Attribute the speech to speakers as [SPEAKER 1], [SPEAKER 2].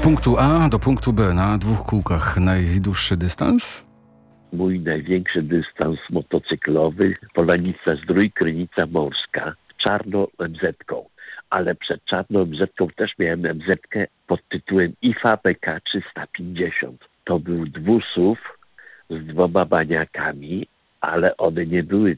[SPEAKER 1] punktu A do punktu B na 2 kółkach najdłuższy dystans?
[SPEAKER 2] Mój największy dystans motocyklowy, Polanica-Zdrój, Krynica Morska, czarną MZ-ką. Ale przed czarną MZ-ką też miałem MZ-kę pod tytułem IFA PK 350. To był 200 z 2 baniakami, ale one nie były